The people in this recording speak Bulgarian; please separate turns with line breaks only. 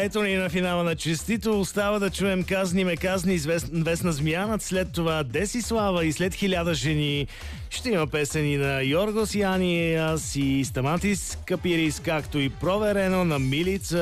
ето ни на финала на Честито. Остава да чуем Казни ме казни, Весна Змиянат, след това Десислава и след 1000 жени. Ще има песени на Йоргос Яниас и Стаматис Капирис, както и Проверено на Милица